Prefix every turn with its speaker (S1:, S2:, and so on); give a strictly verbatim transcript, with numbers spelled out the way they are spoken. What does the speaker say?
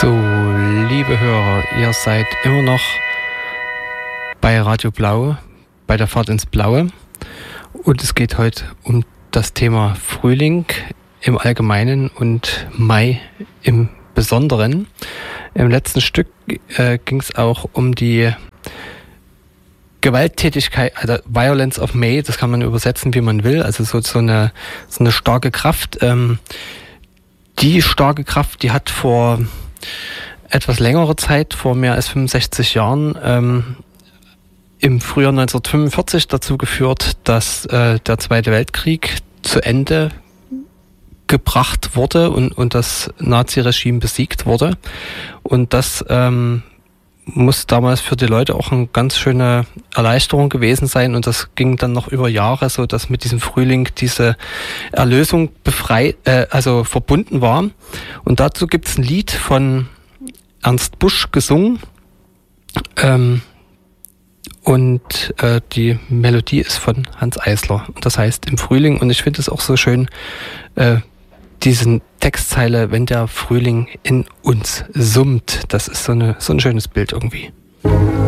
S1: So, liebe Hörer, ihr seid immer noch bei Radio Blau, bei der Fahrt ins Blaue. Und es geht heute um das Thema Frühling im Allgemeinen und Mai im Besonderen. Im letzten Stück äh, ging es auch um die Gewalttätigkeit, also Violence of May, das kann man übersetzen, wie man will, also so, so, eine, so eine starke Kraft. Ähm, die starke Kraft, die hat vor etwas längerer Zeit, vor mehr als fünfundsechzig Jahren, ähm, im Frühjahr neunzehnhundertfünfundvierzig dazu geführt, dass äh, der Zweite Weltkrieg zu Ende gebracht wurde und, und das Naziregime besiegt wurde. Und das ähm, muss damals für die Leute auch eine ganz schöne Erleichterung gewesen sein. Und das ging dann noch über Jahre, so dass mit diesem Frühling diese Erlösung befreit, äh, also verbunden war. Und dazu gibt es ein Lied von Ernst Busch gesungen. Ähm, und äh, die Melodie ist von Hanns Eisler. Und das heißt Im Frühling. Und ich finde es auch so schön, äh, diesen Textzeile, wenn der Frühling in uns summt. Das ist so, eine, so ein schönes Bild irgendwie.